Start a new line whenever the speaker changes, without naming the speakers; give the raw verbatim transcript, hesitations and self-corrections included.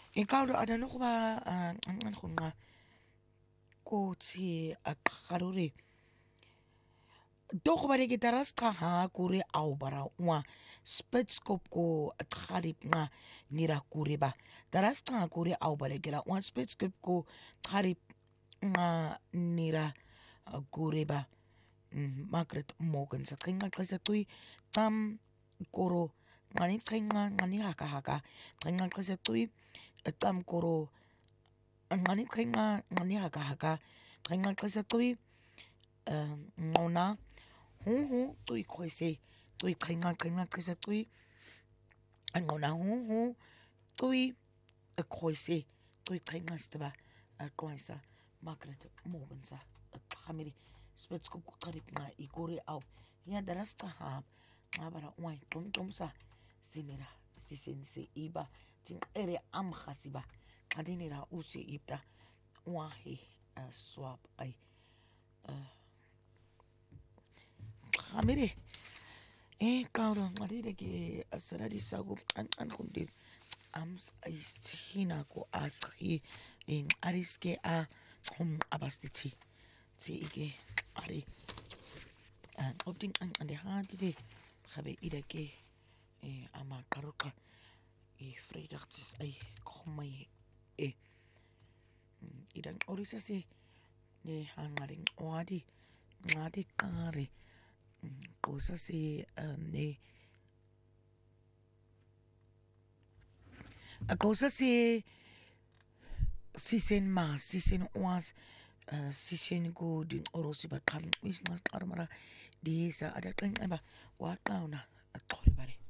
Ngicawulo adano kuba ncancane khunqa kuthi aqharuri to go ba ke taras cha ha kure au bara wa spetscope ko khari nga nira kure ba taras cha kure au bara kera wa spetscope ko khari nga nira kure ba Margaret Morgan sa khinga xesa tui tam koro ngani khinga ngani haka haka khinga xesa tui tam koro ngani khinga ngani haka haka khinga xesa tui ngona hu hu tui khoise tui khinga khinga xesa tui ngona hu hu tui khoise tui khinga staba qoisa Margaret Morgan sa khamiri spetskop ku qarib nga ikore au ya darasta ha ngabara wai tum tum sa sinira sisense iba tin ere am khasiba qadinira usi ibda wahi swap ai khamiri e kauro ngarire ke asaradi sagu an an kundi ams aistina ko aqi in ariske a hum abastiti ti ige ari opting an an de handi habe ida ke e ama qaruqa e freedagtis ay khumay e idan orisa se ne hangaring oadi ngadi kare cosa se ne a cosa se si sen mas si sen oas si sen go din orosi ba qam wis ngas qarmara di sa ada qeng eba wa qauna aqori bare